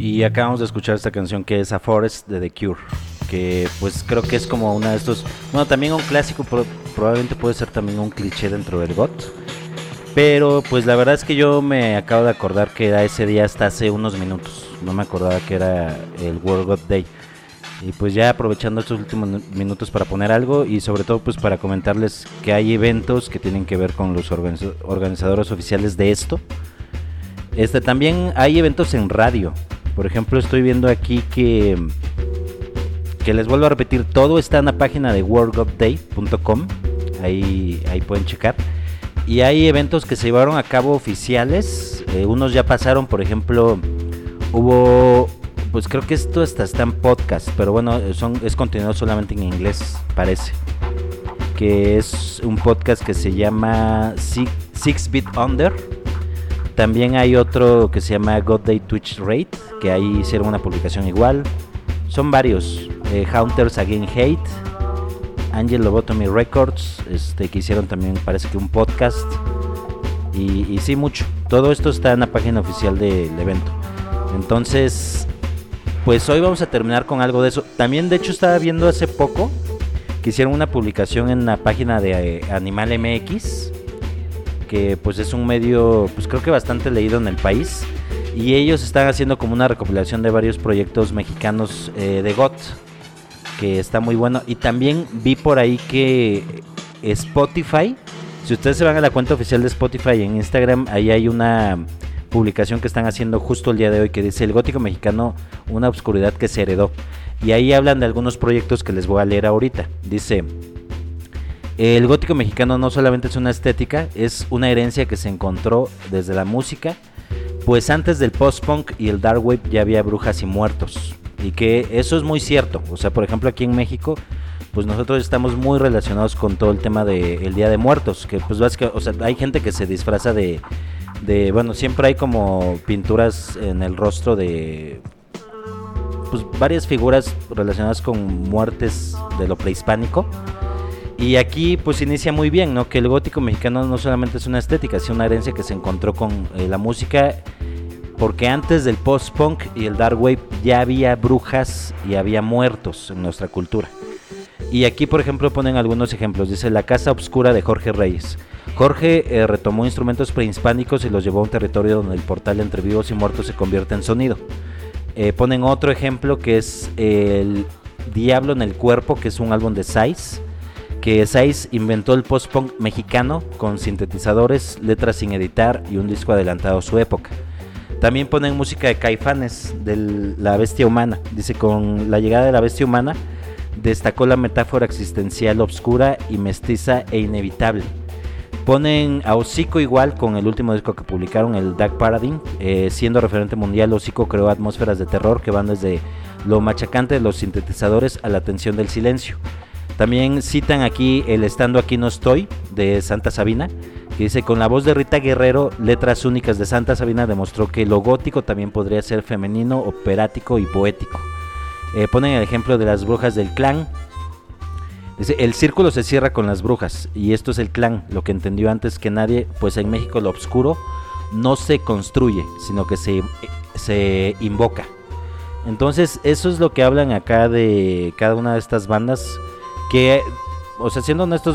Y acabamos de escuchar esta canción que es A Forest de The Cure, que pues creo que es como una de estos, bueno, también un clásico, probablemente puede ser también un cliché dentro del GOT. Pero pues la verdad es que yo me acabo de acordar que era ese día hasta hace unos minutos. No me acordaba que era el World God Day. Y pues ya aprovechando estos últimos minutos para poner algo y sobre todo pues para comentarles que hay eventos que tienen que ver con los organizadores oficiales de esto. También hay eventos en radio. Por ejemplo, estoy viendo aquí que les vuelvo a repetir, todo está en la página de worldgodday.com. Ahí pueden checar. Y hay eventos que se llevaron a cabo oficiales, unos ya pasaron, por ejemplo, hubo, pues creo que esto hasta está en podcast, pero bueno, es contenido solamente en inglés, parece, que es un podcast que se llama Six Bit Under. También hay otro que se llama God Day Twitch Rate, que ahí hicieron una publicación igual. Son varios, Hunters Again Hate, Angel Lobotomy Records, que hicieron también parece que un podcast y sí, mucho. Todo esto está en la página oficial del evento. Entonces, pues hoy vamos a terminar con algo de eso. También de hecho estaba viendo hace poco que hicieron una publicación en la página de Animal MX, que pues es un medio pues creo que bastante leído en el país, y ellos están haciendo como una recopilación de varios proyectos mexicanos de GOT, que está muy bueno. Y también vi por ahí que Spotify, si ustedes se van a la cuenta oficial de Spotify en Instagram, ahí hay una publicación que están haciendo justo el día de hoy que dice: el gótico mexicano, una obscuridad que se heredó. Y ahí hablan de algunos proyectos que les voy a leer ahorita. Dice: el gótico mexicano no solamente es una estética, es una herencia que se encontró desde la música, pues antes del post-punk y el dark wave ya había brujas y muertos. Y que eso es muy cierto. O sea, por ejemplo, aquí en México, pues nosotros estamos muy relacionados con todo el tema del Día de Muertos. Que pues básicamente, o sea, hay gente que se disfraza de bueno, siempre hay como pinturas en el rostro de pues varias figuras relacionadas con muertes de lo prehispánico. Y aquí pues inicia muy bien, ¿no? Que el gótico mexicano no solamente es una estética, sino una herencia que se encontró con la música. Porque antes del post-punk y el dark wave ya había brujas y había muertos en nuestra cultura. Y aquí, por ejemplo, ponen algunos ejemplos. Dice: La Casa Obscura de Jorge Reyes. Jorge retomó instrumentos prehispánicos y los llevó a un territorio donde el portal entre vivos y muertos se convierte en sonido. Ponen otro ejemplo que es El Diablo en el Cuerpo, que es un álbum de Sais. Que Sais inventó el post-punk mexicano con sintetizadores, letras sin editar y un disco adelantado a su época. También ponen música de Caifanes, de La Bestia Humana. Dice: con la llegada de la bestia humana destacó la metáfora existencial obscura y mestiza e inevitable. Ponen a Hocico igual con el último disco que publicaron, el Dark Paradigm. Siendo referente mundial, Hocico creó atmósferas de terror que van desde lo machacante de los sintetizadores a la tensión del silencio. También citan aquí el Estando Aquí No Estoy de Santa Sabina, que dice: con la voz de Rita Guerrero, Letras Únicas de Santa Sabina demostró que lo gótico también podría ser femenino, operático y poético. Ponen el ejemplo de las brujas del clan. Dice: el círculo se cierra con las brujas, y esto es el clan, lo que entendió antes que nadie, pues en México lo oscuro no se construye, sino que se invoca. Entonces eso es lo que hablan acá de cada una de estas bandas, que, o sea, siendo honestos,